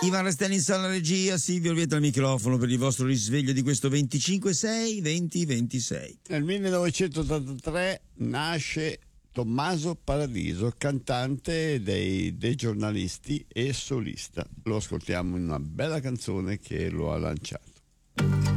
Ivan Restelli alla regia, Silvio Orvieta al microfono per il vostro risveglio di questo 25/6/2026. Nel 1983 nasce Tommaso Paradiso, cantante dei giornalisti e solista. Lo ascoltiamo in una bella canzone che lo ha lanciato.